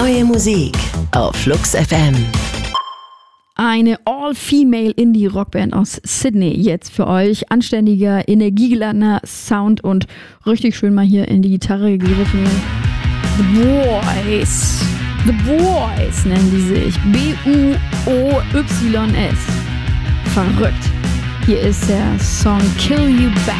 Neue Musik auf Flux FM. Eine All-Female Indie-Rockband aus Sydney jetzt für euch. Anständiger, energiegeladener Sound und richtig schön mal hier in die Gitarre gegriffen. The Boys. The Boys nennen die sich. B-U-O-Y-S. Verrückt. Hier ist der Song Kill You Back.